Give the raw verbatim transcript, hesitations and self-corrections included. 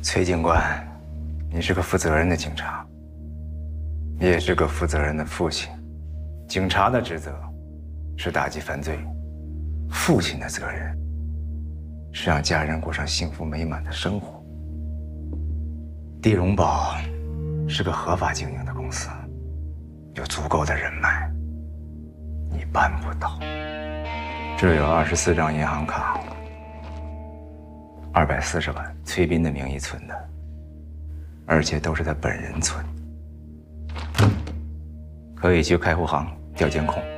崔警官，你是个负责任的警察，也是个负责任的父亲。警察的职责是打击犯罪，父亲的责任是让家人过上幸福美满的生活。地荣宝是个合法经营的公司，有足够的人脉，你办不到。这有二十四张银行卡，二百四十万，崔斌的名义存的，而且都是他本人存，可以去开户行调监控。